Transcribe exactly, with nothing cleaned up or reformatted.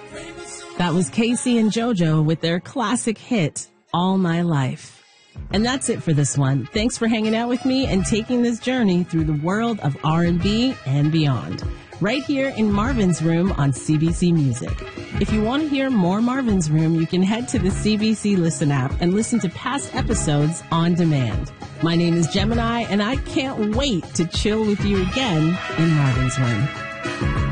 That was Casey and JoJo with their classic hit, All My Life. And that's it for this one. Thanks for hanging out with me and taking this journey through the world of R and B and beyond. Right here in Marvin's Room on C B C Music. If you want to hear more Marvin's Room, you can head to the C B C Listen app and listen to past episodes on demand. My name is Gemini, and I can't wait to chill with you again in Marvin's Room.